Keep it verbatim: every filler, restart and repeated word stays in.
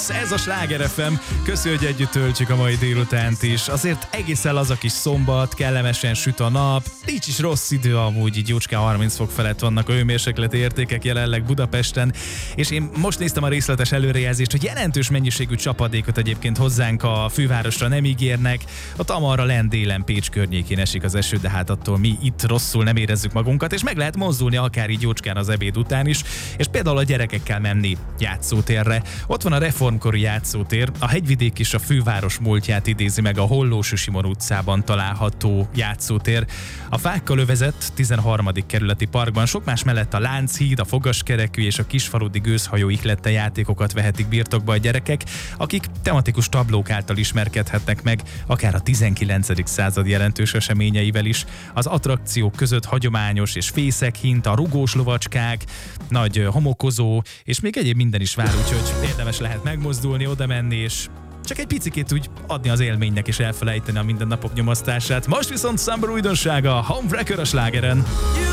Ez a Sláger ef em. Köszi, hogy együtt töltsük a mai délutánt is. Azért egészen az a kis szombat, kellemesen süt a nap. Nincs is rossz idő amúgy, így jócskán harminc fok felett vannak a hőmérsékleti értékek jelenleg Budapesten. És én most néztem a részletes előrejelzést, hogy jelentős mennyiségű csapadékot egyébként hozzánk a fővárosra nem ígérnek. A Tamarra lent délen Pécs környékén esik az eső, de hát attól mi itt rosszul nem érezzük magunkat, és meg lehet mozdulni akár így jócskán az ebéd után is, és például a gyerekekkel menni játszótérre. Ott van a reformkori játszótér, a Hegyvidék és a főváros múltját idézi meg a Hollósy Simon utcában található játszótér. A fákkal övezett tizenharmadik kerületi parkban sok más mellett a Lánchíd, a Fogaskerekű és a Kisfaludi gőzhajó ihlette játékokat vehetik birtokba a gyerekek, akik tematikus tablók által ismerkedhetnek meg, akár a tizenkilencedik század jelentős eseményeivel is. Az attrakciók között hagyományos és fészekhint, a rugós lovacskák, nagy homokozó, és még egyéb minden is vár, úgyhogy érdemes lehet megmozdulni, oda menni, és csak egy picikét úgy adni az élménynek, és elfelejteni a mindennapok nyomasztását. Most viszont Summer újdonsága, Homewrecker a Slágeren.